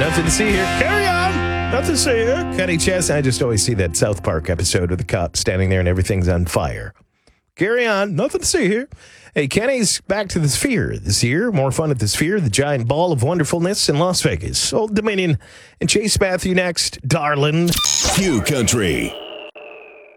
Nothing to see here. Carry on. Nothing to see here. Kenny Chesney. I just always see that South Park episode with the cop standing there and everything's on fire. Carry on. Nothing to see here. Hey, Kenny's back to the Sphere this year. More fun at the Sphere, the giant ball of wonderfulness in Las Vegas. Old Dominion and Chase Matthew next, darling. Q Country.